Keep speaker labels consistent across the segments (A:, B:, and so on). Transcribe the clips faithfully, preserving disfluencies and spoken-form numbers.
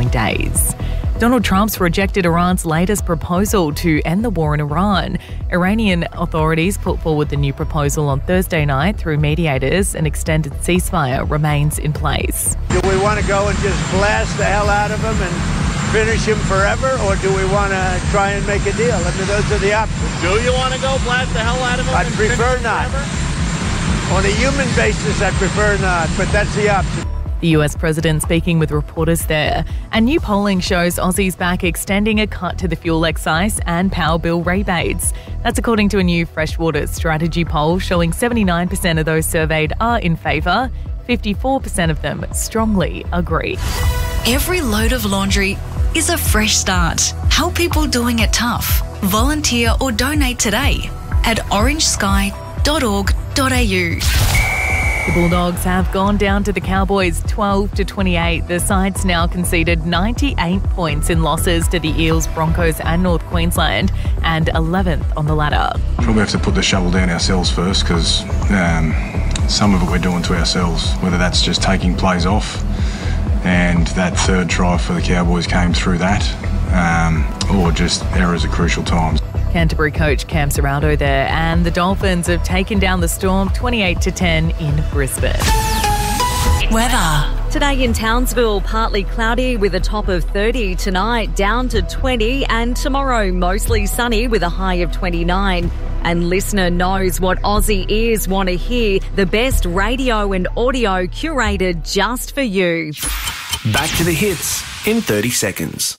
A: days. Donald Trump's rejected Iran's latest proposal to end the war in Iran. Iranian authorities put forward the new proposal on Thursday night through mediators. An extended ceasefire remains in place.
B: Do we want to go and just blast the hell out of him and finish him forever, or do we want to try and make a deal? I mean, those are the options.
C: Do you want to go blast the hell out of him?
B: I'd prefer not. Forever? On a human basis, I'd prefer not, but that's the option.
A: The U S president speaking with reporters there. And new polling shows Aussies back extending a cut to the fuel excise and power bill rebates. That's according to a new Freshwater strategy poll showing seventy-nine percent of those surveyed are in favour. fifty-four percent of them strongly agree.
D: Every load of laundry is a fresh start. Help people doing it tough. Volunteer or donate today at orange sky dot org dot a u.
A: The Bulldogs have gone down to the Cowboys twelve to twenty-eight. The side's now conceded ninety-eight points in losses to the Eels, Broncos and North Queensland, and eleventh on the ladder.
E: Probably have to put the shovel down ourselves first, because um, some of it we're doing to ourselves, whether that's just taking plays off, and that third try for the Cowboys came through that, um, or just errors at crucial times.
A: Canterbury coach Cam Serrano there, and the Dolphins have taken down the Storm twenty-eight to ten in Brisbane.
D: Weather.
F: Today in Townsville, partly cloudy with a top of thirty. Tonight, down to twenty. And tomorrow, mostly sunny with a high of twenty-nine. And listener knows what Aussie ears want to hear. The best radio and audio curated just for you.
G: Back to the hits in thirty seconds.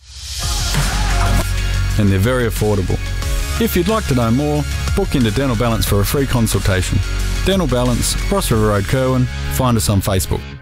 H: And they're very affordable. If you'd like to know more, book into Dental Balance for a free consultation. Dental Balance, Ross River Road, Kerwin. Find us on Facebook.